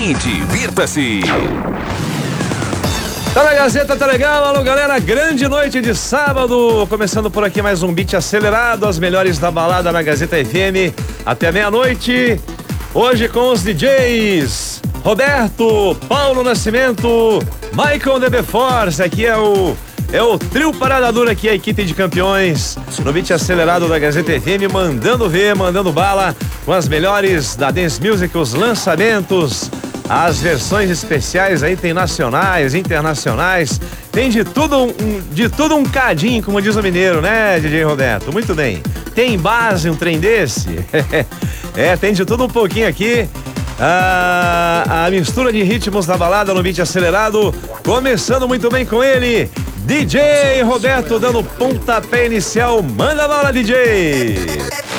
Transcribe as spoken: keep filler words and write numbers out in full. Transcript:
Divirta-se. Tá na Gazeta, tá legal? Alô, galera, grande noite de sábado. Começando por aqui mais um beat acelerado, as melhores da balada na Gazeta F M até meia-noite. Hoje com os D Js Roberto, Paulo Nascimento, Michael The The Force. Aqui é o é o trio Parada Dura, aqui a equipe de campeões no beat acelerado da Gazeta F M, mandando ver, mandando bala com as melhores da Dance Music, os lançamentos, as versões especiais aí, tem nacionais, internacionais, tem de tudo um, de tudo um cadinho, como diz o mineiro, né, D J Roberto? Muito bem. Tem base um trem desse? É, tem de tudo um pouquinho aqui. A, a mistura de ritmos da balada no beat acelerado, começando muito bem com ele, D J Roberto, dando pontapé inicial. Manda bala, D J!